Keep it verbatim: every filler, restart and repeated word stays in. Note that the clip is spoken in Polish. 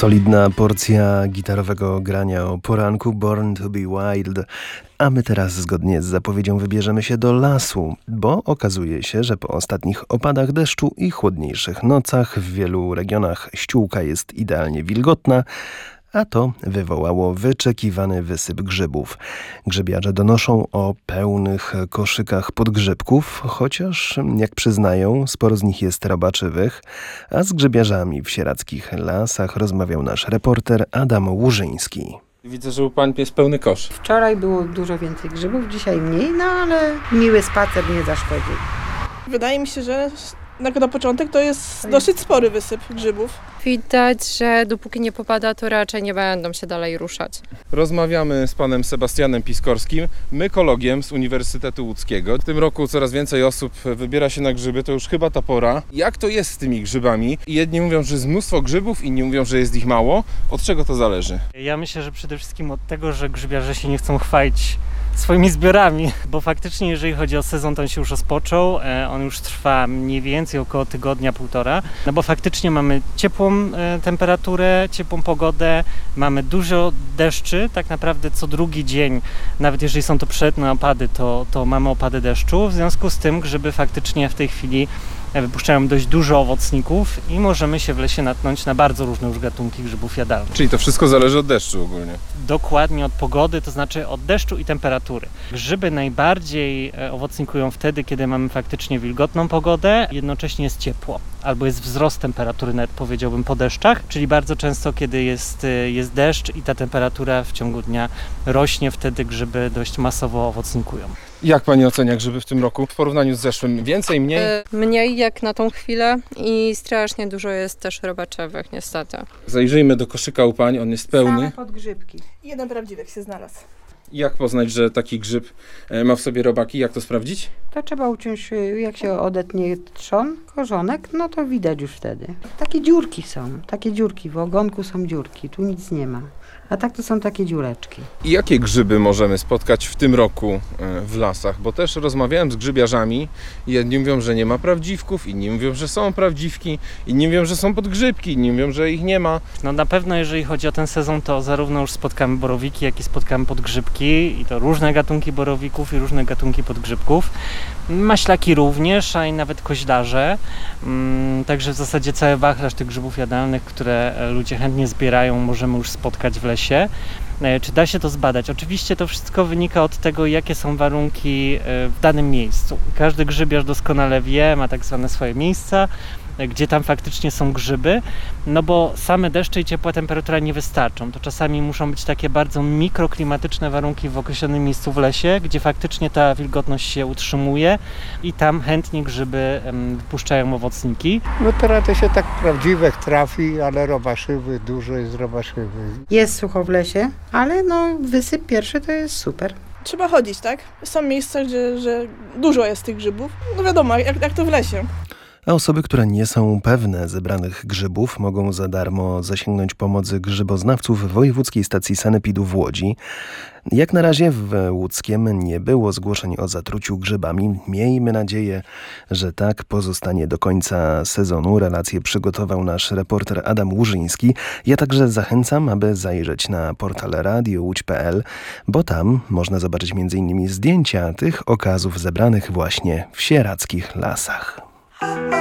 Solidna porcja gitarowego grania o poranku, Born to be Wild. A my teraz zgodnie z zapowiedzią wybierzemy się do lasu, bo okazuje się, że po ostatnich opadach deszczu i chłodniejszych nocach w wielu regionach ściółka jest idealnie wilgotna, a to wywołało wyczekiwany wysyp grzybów. Grzybiarze donoszą o pełnych koszykach podgrzybków, chociaż, jak przyznają, sporo z nich jest robaczywych, a z grzybiarzami w sierackich lasach rozmawiał nasz reporter Adam Łużyński. Widzę, że u pań jest pełny kosz. Wczoraj było dużo więcej grzybów, dzisiaj mniej, no ale miły spacer nie zaszkodził. Wydaje mi się, że na, na początek to jest dosyć spory wysyp grzybów. Widać, że dopóki nie popada, to raczej nie będą się dalej ruszać. Rozmawiamy z panem Sebastianem Piskorskim, mykologiem z Uniwersytetu Łódzkiego. W tym roku coraz więcej osób wybiera się na grzyby, to już chyba ta pora. Jak to jest z tymi grzybami? Jedni mówią, że jest mnóstwo grzybów, inni mówią, że jest ich mało. Od czego to zależy? Ja myślę, że przede wszystkim od tego, że grzybiarze się nie chcą chwalić swoimi zbiorami, bo faktycznie jeżeli chodzi o sezon, to on się już rozpoczął, on już trwa mniej więcej około tygodnia, półtora, no bo faktycznie mamy ciepłą temperaturę, ciepłą pogodę, mamy dużo deszczy, tak naprawdę co drugi dzień, nawet jeżeli są to przednie opady, to, to mamy opady deszczu, w związku z tym grzyby faktycznie w tej chwili wypuszczają dość dużo owocników i możemy się w lesie natknąć na bardzo różne już gatunki grzybów jadalnych. Czyli to wszystko zależy od deszczu ogólnie? Dokładnie od pogody, to znaczy od deszczu i temperatury. Grzyby najbardziej owocnikują wtedy, kiedy mamy faktycznie wilgotną pogodę, jednocześnie jest ciepło, albo jest wzrost temperatury, nawet powiedziałbym po deszczach, czyli bardzo często, kiedy jest, jest deszcz i ta temperatura w ciągu dnia rośnie, wtedy grzyby dość masowo owocnikują. Jak pani ocenia grzyby w tym roku w porównaniu z zeszłym? Więcej, mniej? E, mniej jak na tą chwilę i strasznie dużo jest też robaczewych, niestety. Zajrzyjmy do koszyka u pań, on jest pełny. Same podgrzybki. Jeden prawdziwek się znalazł. Jak poznać, że taki grzyb ma w sobie robaki? Jak to sprawdzić? To trzeba uciąć, jak się odetnie trzon, korzonek, no to widać już wtedy. Takie dziurki są, takie dziurki, w ogonku są dziurki, tu nic nie ma. A tak to są takie dziureczki. I jakie grzyby możemy spotkać w tym roku w lasach? Bo też rozmawiałem z grzybiarzami i jedni mówią, że nie ma prawdziwków, inni mówią, że są prawdziwki, inni mówią, że są podgrzybki, inni mówią, że ich nie ma. No na pewno jeżeli chodzi o ten sezon, to zarówno już spotkamy borowiki, jak i spotkamy podgrzybki i to różne gatunki borowików i różne gatunki podgrzybków. Maślaki również, a i nawet koźlarze. Także w zasadzie cały wachlarz tych grzybów jadalnych, które ludzie chętnie zbierają, możemy już spotkać w lesie. Czy da się to zbadać? Oczywiście to wszystko wynika od tego, jakie są warunki w danym miejscu. Każdy grzybiarz doskonale wie, ma tak zwane swoje miejsca, gdzie tam faktycznie są grzyby, no bo same deszcze i ciepła temperatura nie wystarczą. To czasami muszą być takie bardzo mikroklimatyczne warunki w określonym miejscu w lesie, gdzie faktycznie ta wilgotność się utrzymuje i tam chętnie grzyby wypuszczają owocniki. No teraz to się tak prawdziwych trafi, ale robaszywy, dużo jest robaszywy. Jest sucho w lesie, ale no wysyp pierwszy to jest super. Trzeba chodzić, tak? Są miejsca, gdzie że dużo jest tych grzybów. No wiadomo, jak, jak to w lesie. A osoby, które nie są pewne zebranych grzybów, mogą za darmo zasięgnąć pomocy grzyboznawców Wojewódzkiej Stacji Sanepidu w Łodzi. Jak na razie w Łódzkiem nie było zgłoszeń o zatruciu grzybami. Miejmy nadzieję, że tak pozostanie do końca sezonu. Relację przygotował nasz reporter Adam Łużyński. Ja także zachęcam, aby zajrzeć na portal radio łódź kropka p l, bo tam można zobaczyć między innymi zdjęcia tych okazów zebranych właśnie w sierackich lasach.